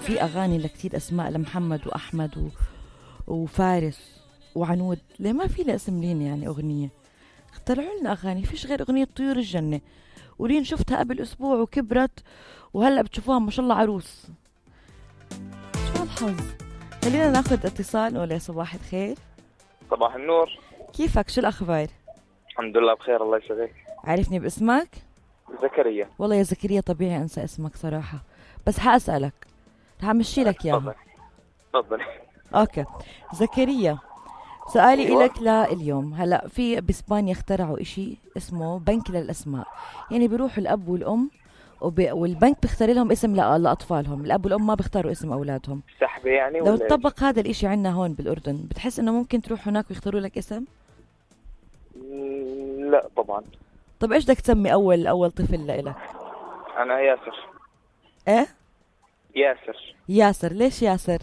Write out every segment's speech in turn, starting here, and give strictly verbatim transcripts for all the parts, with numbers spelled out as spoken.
في أغاني لكتير أسماء لمحمد وأحمد و... وفارس وعنود، ليه ما في لها اسم لين يعني أغنية؟ اخترعوا لنا أغاني، فيش غير أغنية طيور الجنة، ولين شفتها قبل أسبوع وكبرت وهلأ بتشوفوها ما شاء الله عروس. شو هالحظ. خلينا ناخد اتصال. ولا صباح الخير. صباح النور. كيفك؟ شو الأخبار؟ الحمد لله بخير الله يسعدك. عارفني باسمك؟ زكريا. والله يا زكريا طبيعي أنسى اسمك صراحة، بس حأسألك، همشي لك إياها. تفضل. أوكي زكريا، سؤالي أيوة. إلك لليوم. هلأ في بإسبانيا اخترعوا إشي اسمه بنك للأسماء، يعني بيروحوا الأب والأم وب... والبنك بيختار لهم اسم ل... لأطفالهم، الأب والأم ما بيختاروا اسم أولادهم. سحبة يعني لو ولا تطبق هذا الإشي عنا هون بالأردن، بتحس إنه ممكن تروح هناك ويختاروا لك اسم؟ مم، لا طبعا. طب إيش بدك تسمي أول أول طفل لإلك؟ أنا ياسر. إيه؟ ياسر. ياسر. ليش ياسر؟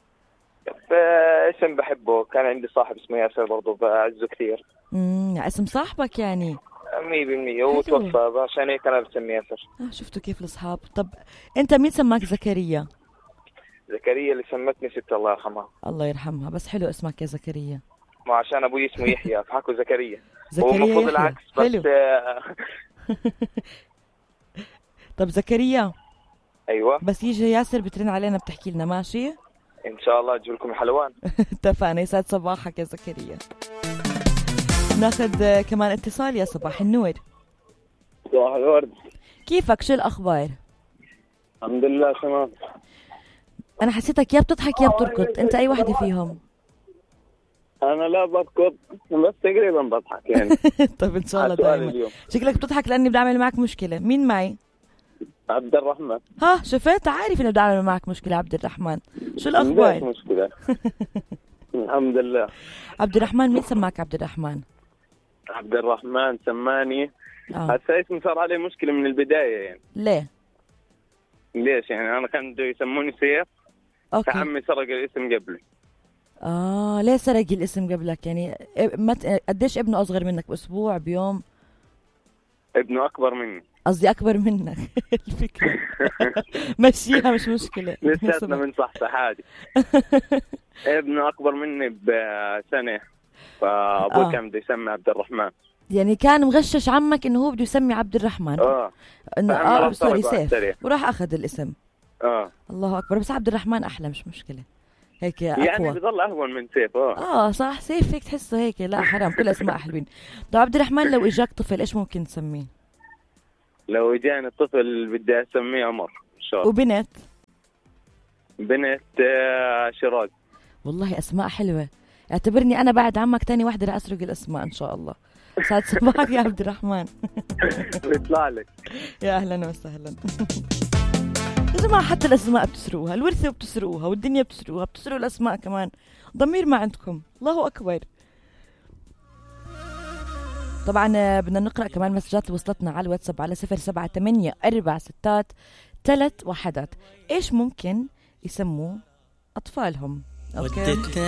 اسم بحبه، كان عندي صاحب اسمه ياسر برضو بعزه كثير. امم اسم صاحبك يعني؟ مية بالمية هو توفى عشان هيك أنا بسمي ياسر. آه شفتوا كيف الأصحاب. طب أنت مين سماك زكريا؟ زكريا اللي سمتني ست الله يرحمها. الله يرحمها، بس حلو اسمك يا زكريا. ما عشان أبوي اسمه يحيى فحكوا زكريا. زكريا هو المفروض يحيى. العكس بس حلو. طب زكريا. أيوة. بس يجي ياسر بترن علينا بتحكي لنا ماشي؟ إن شاء الله أجيب لكم حلوان. اتفقنا. يسعد صباحك يا زكريا. ناخذ كمان اتصال. يا صباح النور. صباح الورد. كيفك؟ شو الأخبار؟ الحمد لله تمام. أنا حسيتك يا بتضحك يا بتركض، أنت أي واحدة فيهم؟ أنا لا بركض بس تقريبا بضحك يعني. طب إن شاء الله دائما. شكلك بتضحك لأني بدي أعمل معك مشكلة. مين معي؟ عبد الرحمن. ها شفت؟ عارف إنه بدي أعمل معك مشكلة. عبد الرحمن، شو الأخبار؟ ليش مشكلة؟ الحمد لله. عبد الرحمن، مين سماك عبد الرحمن؟ عبد الرحمن سماني. آه. هسه اسمي صار عليه مشكلة من البداية يعني. ليه؟ ليش يعني؟ أنا كان يسموني سيف. أوكي. عمي سرق الاسم قبلي. آه ليه سرق الاسم قبلك يعني؟ مت... قديش ابنه أصغر منك؟ بأسبوع؟ بيوم؟ ابنه أكبر مني. قصدي أكبر منك. الفكرة. مشيها مش مشكلة. لساتنا من صحصح عادي. ابنه أكبر مني بسنة، فأبوه آه. كان بده يسمي عبد الرحمن. يعني كان مغشش عمك إنه هو بده يسمي عبد الرحمن. آه إنه آه سوري سيف، وراح أخذ الاسم. آه الله أكبر. بس عبد الرحمن أحلى مش مشكلة، هيك أقوى. يعني بضل أهون من سيف. آه آه صح. سيف هيك تحسه هيك، لا حرام، كل أسماء حلوين. طب عبد الرحمن لو إجاك طفل إيش ممكن تسميه؟ لو إجاني الطفل بدي أسميه عمر إن شاء الله. وبنت؟ بنت شراق. والله أسماء حلوة. اعتبرني أنا بعد عمك تاني واحدة رح أسرق الأسماء إن شاء الله. سعد صباحك يا عبد الرحمن. بيطلع لك. يا أهلا وسهلا. يا جماعة حتى الأسماء بتسرقوها، الورثة بتسرقوها، والدنيا بتسرقوها، بتسرقوا الأسماء كمان. ضمير ما عندكم. الله أكبر. طبعا بدنا نقرأ كمان مسجات وصلتنا على الواتساب على صفر سبعة ثمانية أربع ستات ثلاث وحدات. إيش ممكن يسموا أطفالهم؟ أوكي.